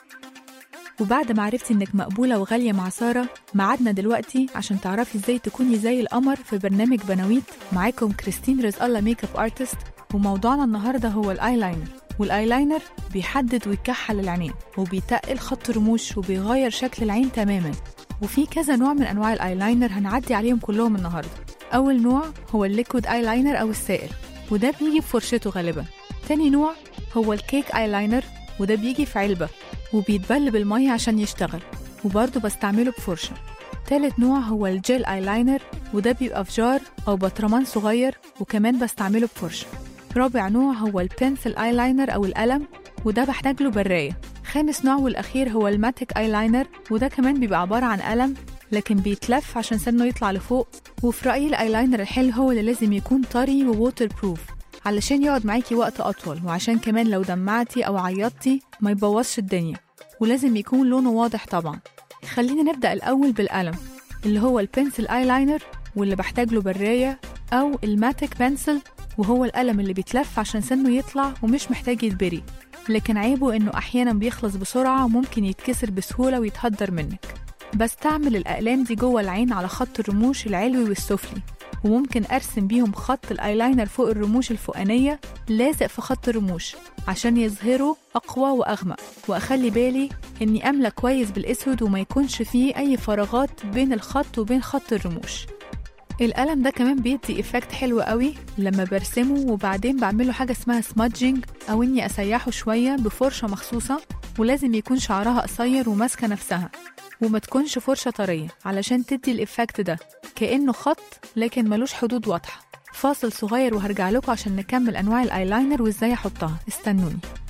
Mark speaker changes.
Speaker 1: وبعد ما عرفتي إنك مقبولة وغالية مع سارة، معادنا دلوقتي عشان تعرفي إزاي تكوني زي القمر في برنامج بناويت. معاكم كريستين رزق الله ميك اب ارتست، وموضوعنا النهاردة هو الايلاينر. والايلاينر بيحدد ويكحل العينين وبيتقل خط الرموش وبيغير شكل العين تماما. وفي كذا نوع من انواع الايلاينر هنعدي عليهم كلهم النهاردة. اول نوع هو الليكويد ايلاينر او السائل، وده بيجي بفرشته غالبا. تاني نوع هو الكيك ايلاينر، وده بيجي في علبة وبيتبل بالمية عشان يشتغل، وبرضه بستعمله بفرشة. تالت نوع هو الجيل ايلاينر، وده بيبقى في جار أو برطمان صغير وكمان بستعمله بفرشة. رابع نوع هو البنسل ايلاينر أو القلم، وده بحتاج له براية. خامس نوع والأخير هو الماتيك ايلاينر، وده كمان بيبقى عبارة عن قلم لكن بيتلف عشان سنه يطلع لفوق. وفي رأيي الايلاينر الحلو هو اللي لازم يكون طري وووتر بروف علشان يقعد معاكي وقت أطول، وعشان كمان لو دمعتي أو عيطتي ما يبوظش الدنيا، ولازم يكون لونه واضح طبعا. خلينا نبدأ الأول بالقلم اللي هو البنسل ايلاينر، واللي بحتاج له براية، أو الماتيك بنسل وهو القلم اللي بيتلف عشان سنه يطلع ومش محتاج يتبري، لكن عيبه إنه أحيانا بيخلص بسرعة وممكن يتكسر بسهولة ويتهدر منك. بستعمل الأقلام دي جوه العين على خط الرموش العلوي والسفلي، وممكن أرسم بيهم خط الآيلاينر فوق الرموش الفوقانية لازق في خط الرموش عشان يظهروا أقوى وأغمق، وأخلي بالي إني أملى كويس بالأسود وما يكونش فيه أي فراغات بين الخط وبين خط الرموش. القلم ده كمان بيدي إفكت حلو قوي لما برسمه، وبعدين بعمله حاجة اسمها سمادجينج، أو إني أسيحه شوية بفرشة مخصوصة، ولازم يكون شعرها قصير وماسكة نفسها، وما تكونش فرشة طرية علشان تدي الإفكت ده كأنه خط لكن ملوش حدود واضحة. فاصل صغير وهرجع لكم عشان نكمل أنواع الآيلاينر وإزاي أحطها، استنوني.